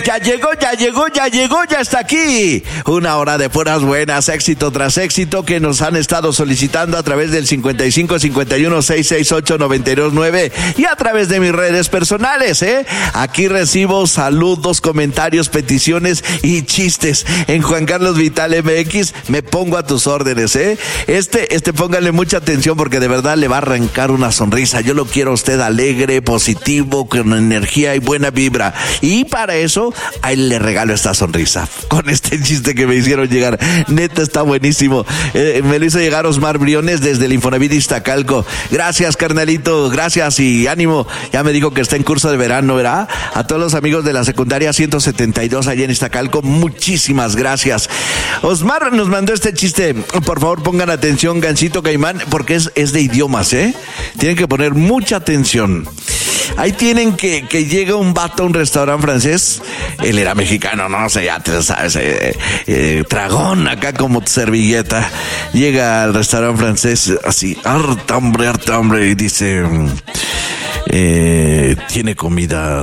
Ya está aquí. Una hora de puras buenas, éxito tras éxito que nos han estado solicitando a través del 55 51 668 929 y a través de mis redes personales, Aquí recibo saludos, comentarios, peticiones y chistes. En Juan Carlos Vital MX me pongo a tus órdenes, póngale mucha atención porque de verdad le va a arrancar una sonrisa. Yo lo quiero a usted alegre, positivo, con energía y buena vibra. Y para eso, ahí le regalo esta sonrisa con este chiste que me hicieron llegar. Neta, está buenísimo. Me lo hizo llegar Osmar Briones desde el Infonavit Iztacalco. Gracias, carnalito, gracias y ánimo. Ya me dijo que está en curso de verano, ¿verdad? A todos los amigos de la secundaria 172 allá en Iztacalco, muchísimas gracias. Osmar nos mandó este chiste. Por favor, pongan atención, Gansito Caimán, porque es de idiomas, Tienen que poner mucha atención. Ahí tienen que llega un vato a un restaurante francés. Él era mexicano, no sé, ya te sabes, tragón acá como servilleta. Llega al restaurante francés así, harta hambre, y dice, ¿tiene comida